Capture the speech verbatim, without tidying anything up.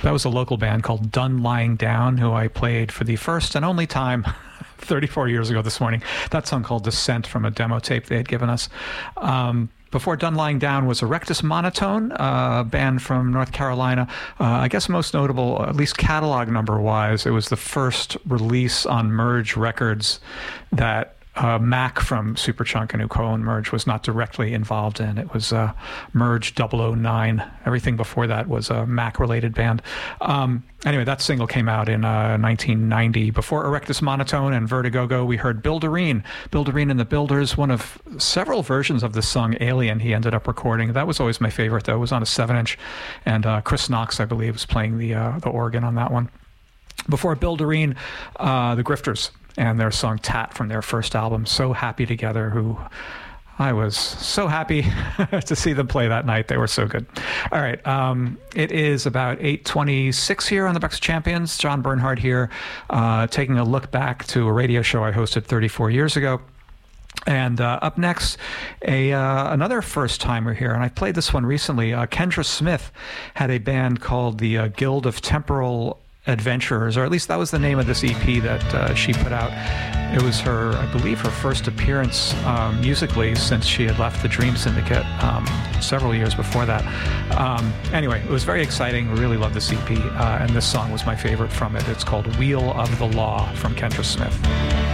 That was a local band called Done Lying Down, who I played for the first and only time thirty-four years ago this morning. That song called Descent from a demo tape they had given us. Um, Before Done Lying Down was Erectus Monotone, a band from North Carolina. Uh, I guess most notable, at least catalog number-wise, it was the first release on Merge Records that uh, Mac from Superchunk and who co-owned Merge was not directly involved in. It was uh, Merge double oh nine. Everything before that was a Mac-related band. Um, Anyway, that single came out in uh, nineteen ninety. Before Erectus Monotone and Vertigogo, we heard Builderine. Builderine and the Builders, one of several versions of the song Alien he ended up recording. That was always my favorite, though. It was on a seven inch, and uh, Chris Knox, I believe, was playing the uh, the organ on that one. Before Builderine, uh, the Grifters and their song Tat from their first album, So Happy Together, who I was so happy to see them play that night. They were so good. All right. Um, it is about eight twenty-six here on the Breakfast Champions. John Bernhardt here, uh, taking a look back to a radio show I hosted thirty-four years ago. And uh, up next, a uh, another first-timer here, and I played this one recently. Uh, Kendra Smith had a band called the uh, Guild of Temporal Adventurers, or at least that was the name of this E P that uh, she put out. It was her, I believe, her first appearance um, musically since she had left the Dream Syndicate um, several years before that. Um, anyway, it was very exciting. Really loved this E P, uh, and this song was my favorite from it. It's called Wheel of the Law from Kendra Smith.